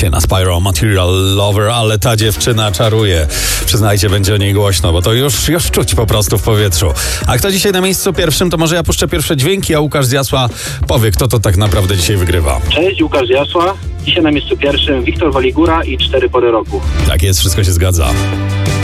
Dzisiaj na Spyro Material Lover, ale ta dziewczyna czaruje. Przyznajcie, będzie o niej głośno, bo to już czuć po prostu w powietrzu. A kto dzisiaj na miejscu pierwszym, to może ja puszczę pierwsze dźwięki, a Łukasz z Jasła powie, kto to tak naprawdę dzisiaj wygrywa. Cześć, Łukasz z Jasła. Dzisiaj na miejscu pierwszym Wiktor Waligura i 4 pory roku. Tak jest, wszystko się zgadza.